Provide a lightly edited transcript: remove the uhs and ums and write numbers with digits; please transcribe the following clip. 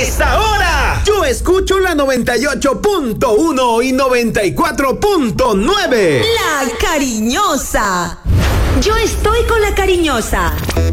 esta hora. Yo escucho la 98.1 y 94.9. La Cariñosa. Yo estoy con La Cariñosa.